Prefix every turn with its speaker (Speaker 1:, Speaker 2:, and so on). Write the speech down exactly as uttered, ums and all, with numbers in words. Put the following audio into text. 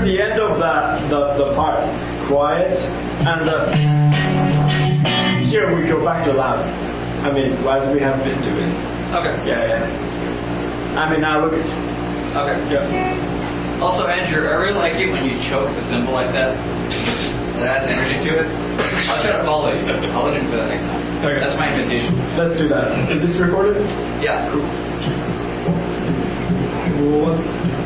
Speaker 1: towards the end of the, the, the part, quiet, and uh, here we go back to loud. I mean, as we have been doing.
Speaker 2: Okay.
Speaker 1: Yeah, yeah. I mean, now look at you.
Speaker 2: Okay.
Speaker 1: Yeah.
Speaker 2: Also, Andrew, I really like it when you choke the symbol like that. That has energy to it. I'll try to follow you. I'll listen for that next time.
Speaker 1: Okay.
Speaker 2: That's my invitation.
Speaker 1: Let's do that. Is this recorded?
Speaker 2: Yeah.
Speaker 1: Cool. Cool.